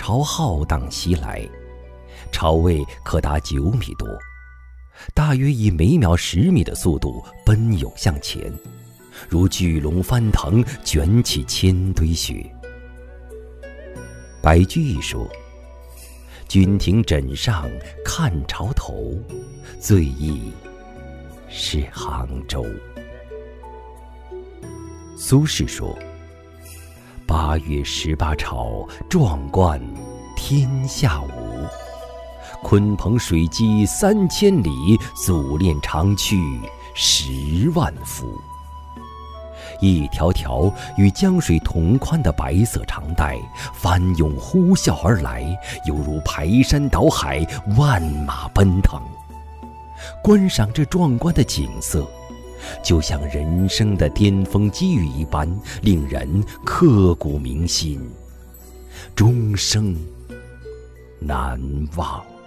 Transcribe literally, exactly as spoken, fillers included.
潮浩荡袭来，潮位可达九米多，大约以每秒十米的速度奔涌向前，如巨龙翻腾，卷起千堆雪。白居易说：“君庭枕上看潮头，最忆是杭州。”苏轼说：“八月十八潮，壮观天下无。鲲鹏水击三千里，祖练长驱十万伏。”一条条与江水同宽的白色长带翻涌呼啸而来，犹如排山倒海，万马奔腾。观赏这壮观的景色，就像人生的巅峰机遇一般，令人刻骨铭心，终生难忘。